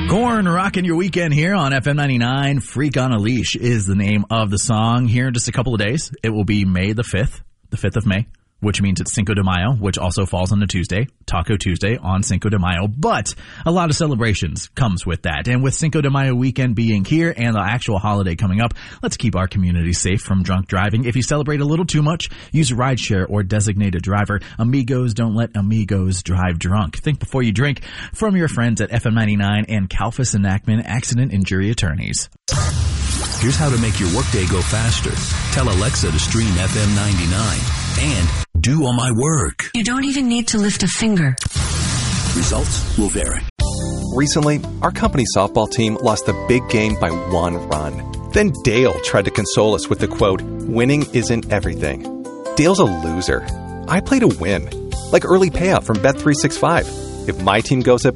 Korn rocking your weekend here on FM 99. Freak on a Leash is the name of the song. Here in just a couple of days, it will be May the 5th of May, which means it's Cinco de Mayo, which also falls on a Tuesday, Taco Tuesday on Cinco de Mayo. But a lot of celebrations comes with that. And with Cinco de Mayo weekend being here and the actual holiday coming up, let's keep our community safe from drunk driving. If you celebrate a little too much, use a rideshare or designated driver. Amigos don't let amigos drive drunk. Think before you drink, from your friends at FM 99 and Kalfas and Ackman Accident Injury Attorneys. Here's how to make your workday go faster. Tell Alexa to stream FM 99 and do all my work. You don't even need to lift a finger. Results will vary. Recently, our company softball team lost the big game by 1 run. Then Dale tried to console us with the quote, "Winning isn't everything." Dale's a loser. I play to win, like early payout from Bet365. If my team goes up